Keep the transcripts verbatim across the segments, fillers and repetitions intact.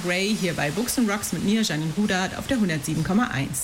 Grey hier bei Books and Rocks mit mir, Janine Rudert, auf der hundertsieben Komma eins.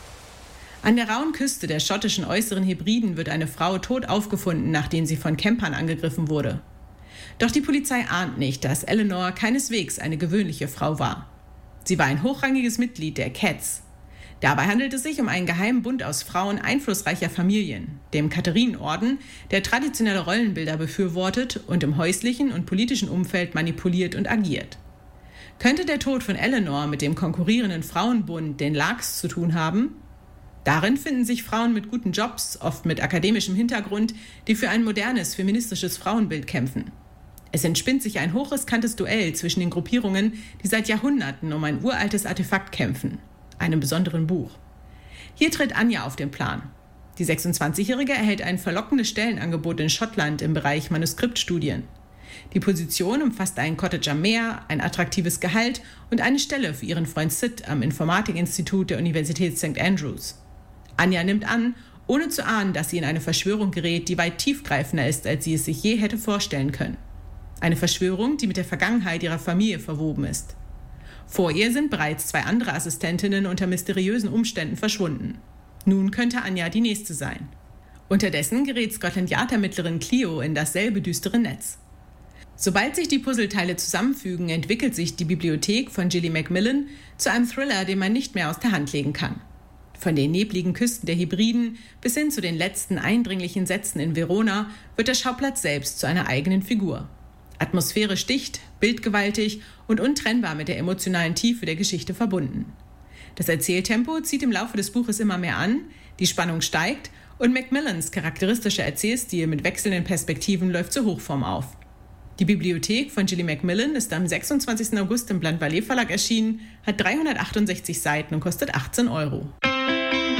An der rauen Küste der schottischen Äußeren Hebriden wird eine Frau tot aufgefunden, nachdem sie von Campern angegriffen wurde. Doch die Polizei ahnt nicht, dass Eleanor keineswegs eine gewöhnliche Frau war. Sie war ein hochrangiges Mitglied der Cats. Dabei handelt es sich um einen geheimen Bund aus Frauen einflussreicher Familien, dem Katharienorden, der traditionelle Rollenbilder befürwortet und im häuslichen und politischen Umfeld manipuliert und agiert. Könnte der Tod von Eleanor mit dem konkurrierenden Frauenbund, den Larks, zu tun haben? Darin finden sich Frauen mit guten Jobs, oft mit akademischem Hintergrund, die für ein modernes, feministisches Frauenbild kämpfen. Es entspinnt sich ein hochriskantes Duell zwischen den Gruppierungen, die seit Jahrhunderten um ein uraltes Artefakt kämpfen, einem besonderen Buch. Hier tritt Anja auf den Plan. Die sechsundzwanzigjährige erhält ein verlockendes Stellenangebot in Schottland im Bereich Manuskriptstudien. Die Position umfasst einen Cottage am Meer, ein attraktives Gehalt und eine Stelle für ihren Freund Sid am Informatikinstitut der Universität Sankt Andrews. Anja nimmt an, ohne zu ahnen, dass sie in eine Verschwörung gerät, die weit tiefgreifender ist, als sie es sich je hätte vorstellen können. Eine Verschwörung, die mit der Vergangenheit ihrer Familie verwoben ist. Vor ihr sind bereits zwei andere Assistentinnen unter mysteriösen Umständen verschwunden. Nun könnte Anja die nächste sein. Unterdessen gerät Scotland Yard-Ermittlerin Cleo in dasselbe düstere Netz. Sobald sich die Puzzleteile zusammenfügen, entwickelt sich die Bibliothek von Gillian Macmillan zu einem Thriller, den man nicht mehr aus der Hand legen kann. Von den nebligen Küsten der Hebriden bis hin zu den letzten eindringlichen Sätzen in Verona wird der Schauplatz selbst zu einer eigenen Figur. Atmosphärisch dicht, bildgewaltig und untrennbar mit der emotionalen Tiefe der Geschichte verbunden. Das Erzähltempo zieht im Laufe des Buches immer mehr an, die Spannung steigt und Macmillans charakteristischer Erzählstil mit wechselnden Perspektiven läuft zur Hochform auf. Die Bibliothek von Gillian Macmillan ist am sechsundzwanzigsten August im Bland Vallee Verlag erschienen, hat dreihundertachtundsechzig Seiten und kostet achtzehn Euro.